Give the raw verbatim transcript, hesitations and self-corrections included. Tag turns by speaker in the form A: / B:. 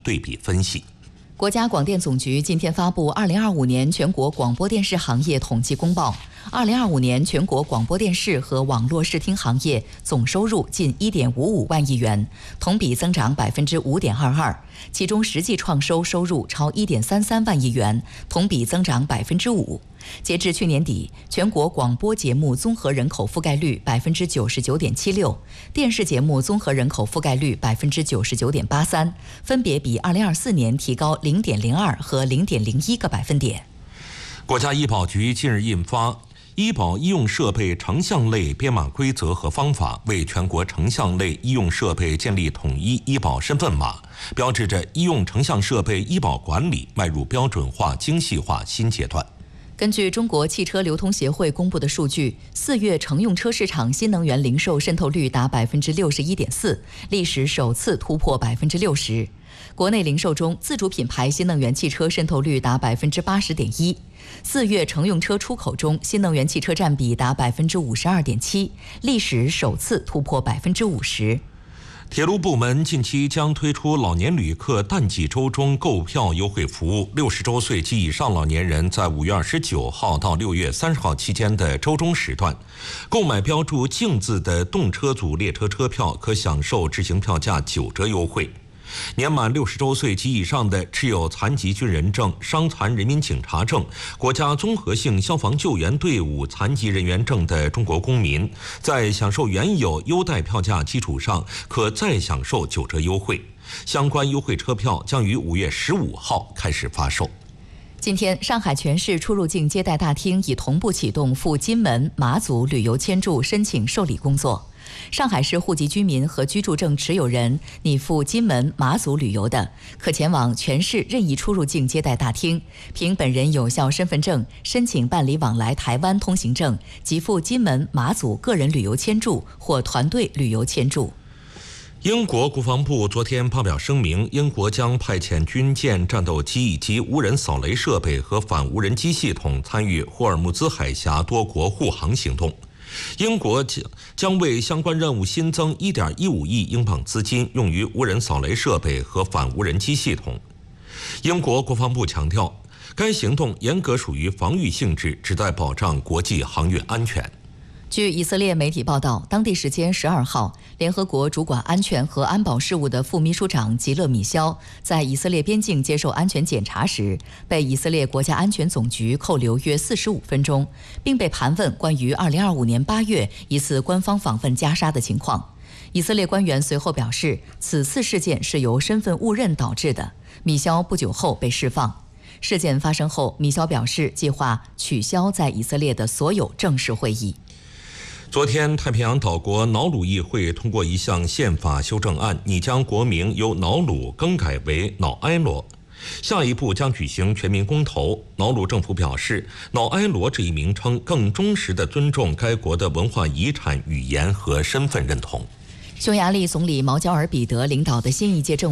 A: 对比分析。
B: 国家广电总局今天发布二零二五年全国广播电视行业统计公报。二零二五年全国广播电视和网络视听行业总收入近一点五五万亿元，同比增长百分之五点二二，其中实际创收收入超一点三三万亿元，同比增长百分之五。截至去年底，全国广播节目综合人口覆盖率百分之九十九点七六，电视节目综合人口覆盖率百分之九十九点八三，分别比二零二四年提高零点零二和零点零一个百分点。
A: 国家医保局近日印发《医保医用设备成像类编码规则和方法》，为全国成像类医用设备建立统一医保身份码，标志着医用成像设备医保管理迈入标准化、精细化新阶段。
B: 根据中国汽车流通协会公布的数据，四月乘用车市场新能源零售渗透率达百分之六十一点四，历史首次突破百分之六十。国内零售中，自主品牌新能源汽车渗透率达百分之八十点一。四月乘用车出口中，新能源汽车占比达百分之五十二点七，历史首次突破百分之五十。
A: 铁路部门近期将推出老年旅客淡季周中购票优惠服务。六十周岁及以上老年人在五月二十九号到六月三十号期间的周中时段，购买标注“静”字的动车组列车车票，可享受执行票价九折优惠。年满六十周岁及以上的持有残疾军人证、伤残人民警察证、国家综合性消防救援队伍残疾人员证的中国公民，在享受原有优待票价基础上，可再享受九折优惠。相关优惠车票将于五月十五号开始发售。
B: 今天，上海全市出入境接待大厅已同步启动赴金门、马祖旅游签注申请受理工作。上海市户籍居民和居住证持有人拟赴金门、马祖旅游的，可前往全市任意出入境接待大厅，凭本人有效身份证申请办理往来台湾通行证及赴金门、马祖个人旅游签注或团队旅游签注。
A: 英国国防部昨天发表声明，英国将派遣军舰、战斗机以及无人扫雷设备和反无人机系统参与霍尔木兹海峡多国护航行动。英国将为相关任务新增 一点一五亿英镑资金，用于无人扫雷设备和反无人机系统。英国国防部强调，该行动严格属于防御性质，旨在保障国际航运安全。
B: 据以色列媒体报道，当地时间十二号，联合国主管安全和安保事务的副秘书长吉勒米肖在以色列边境接受安全检查时，被以色列国家安全总局扣留约四十五分钟，并被盘问关于二零二五年八月一次官方访问加沙的情况。以色列官员随后表示，此次事件是由身份误认导致的。米肖不久后被释放。事件发生后，米肖表示计划取消在以色列的所有正式会议。
A: 昨天，太平洋岛国瑙鲁议会通过一项宪法修正案，拟将国名由瑙鲁更改为瑙埃罗。下一步将举行全民公投。瑙鲁政府表示，瑙埃罗这一名称更忠实地尊重该国的文化遗产、语言和身份认同。
B: 匈牙利总理毛焦尔彼得领导的新一届政